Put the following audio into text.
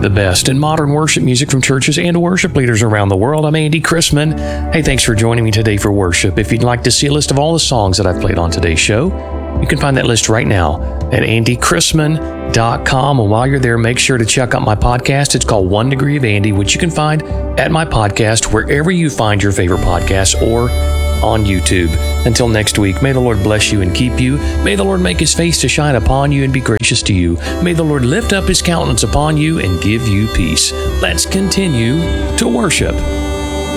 The best in modern worship music from churches and worship leaders around the world. I'm Andy Chrisman. Hey, thanks for joining me today for worship. If you'd like to see a list of all the songs that I've played on today's show, you can find that list right now at andychrisman.com. And while you're there, make sure to check out my podcast. It's called 1 Degree of Andy, which you can find at my podcast wherever you find your favorite podcasts or on YouTube. Until next week, may the Lord bless you and keep you. May the Lord make his face to shine upon you and be gracious to you. May the Lord lift up his countenance upon you and give you peace. Let's continue to worship.